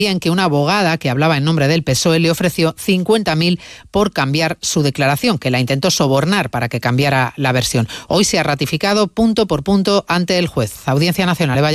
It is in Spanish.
en que una abogada que hablaba en nombre del PSOE le ofreció 50.000 por cambiar su declaración, que la intentó sobornar para que cambiara la versión. Hoy se ha ratificado punto por punto ante el juez. Audiencia Nacional.